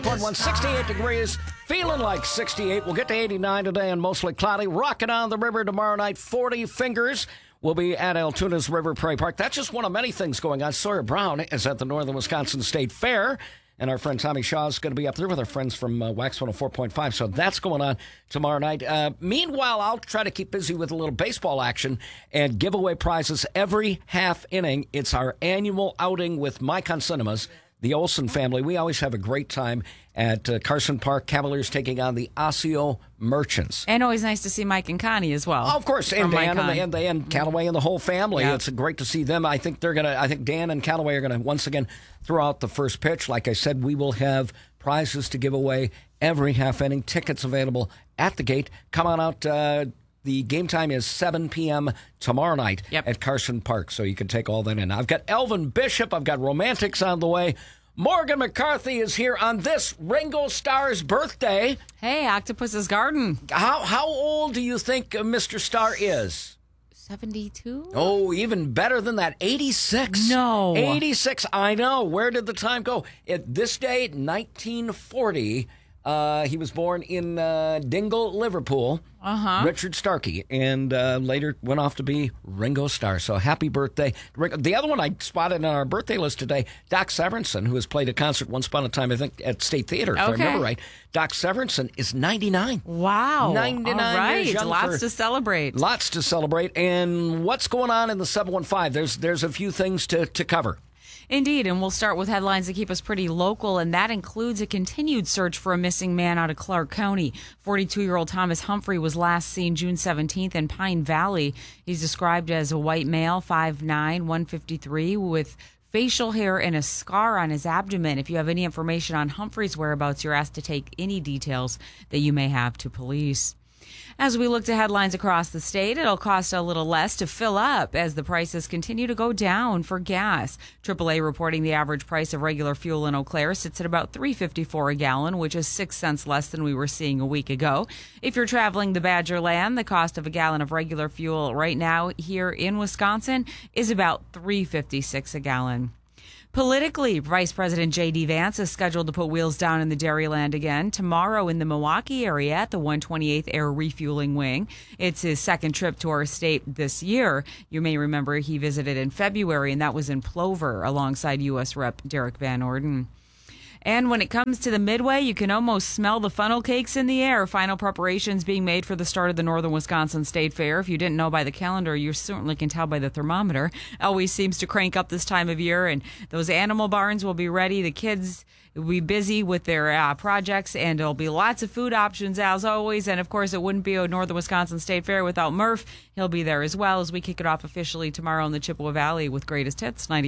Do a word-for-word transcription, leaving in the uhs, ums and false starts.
point one, sixty-eight degrees, feeling like sixty-eight. We'll get to eighty-nine today and mostly cloudy. Rocking on the river tomorrow night, forty fingers. We'll be at Altoonah's River Prairie Park. That's just one of many things going on. Sawyer Brown is at the Northern Wisconsin State Fair. And our friend Tommy Shaw is going to be up there with our friends from uh, Wax one oh four point five. So that's going on tomorrow night. Uh, meanwhile, I'll try to keep busy with a little baseball action and give away prizes every half inning. It's our annual outing with Micon Cinemas, the Olsen family. We always have a great time at uh, Carson Park. Cavaliers taking on the Osseo Merchants. And always nice to see Mike and Connie as well. Oh, of course, and Dan and, the, and, the, and Callaway and the whole family. Yep. It's great to see them. I think they're gonna. I think Dan and Callaway are gonna once again throw out the first pitch. Like I said, we will have prizes to give away every half inning. Tickets available at the gate. Come on out. Uh, The game time is seven p.m. tomorrow night yep. at Carson Park, so you can take all that in. I've got Elvin Bishop. I've got Romantics on the way. Morgan McCarthy is here on this Ringo Starr's birthday. Hey, Octopus's Garden. How how old do you think uh, Mister Starr is? seventy-two? Oh, even better than that. eighty-six. No. eighty-six. I know. Where did the time go? At this date, nineteen forty, uh, he was born in uh, Dingle, Liverpool. Uh-huh. Richard Starkey, and uh, later went off to be Ringo Starr. So happy birthday. The other one I spotted on our birthday list today, Doc Severinsen, who has played a concert once upon a time, I think, at State Theater, if okay. I remember right. Doc Severinsen is ninety-nine. Wow. ninety-nine All right. years young. Lots for, to celebrate. Lots to celebrate. And what's going on in the seven one five? There's, there's a few things to, to cover. Indeed, and we'll start with headlines that keep us pretty local, and that includes a continued search for a missing man out of Clark County. forty-two-year-old Thomas Humphrey was last seen June seventeenth in Pine Valley. He's described as a white male, five nine, one fifty-three, with facial hair and a scar on his abdomen. If you have any information on Humphrey's whereabouts, you're asked to take any details that you may have to police. As we look to headlines across the state, it'll cost a little less to fill up as the prices continue to go down for gas. triple A reporting the average price of regular fuel in Eau Claire sits at about three fifty-four a gallon, which is six cents less than we were seeing a week ago. If you're traveling the Badgerland, the cost of a gallon of regular fuel right now here in Wisconsin is about three fifty-six a gallon. Politically, Vice President J D. Vance is scheduled to put wheels down in the Dairyland again tomorrow in the Milwaukee area at the one twenty-eighth Air Refueling Wing. It's his second trip to our state this year. You may remember he visited in February, and that was in Plover alongside U S Rep Derek Van Orden. And when it comes to the Midway, you can almost smell the funnel cakes in the air. Final preparations being made for the start of the Northern Wisconsin State Fair. If you didn't know by the calendar, you certainly can tell by the thermometer. Always seems to crank up this time of year, and those animal barns will be ready. The kids will be busy with their uh, projects, and there'll be lots of food options as always. And of course, it wouldn't be a Northern Wisconsin State Fair without Murph. He'll be there as well as we kick it off officially tomorrow in the Chippewa Valley with Greatest Hits ninety.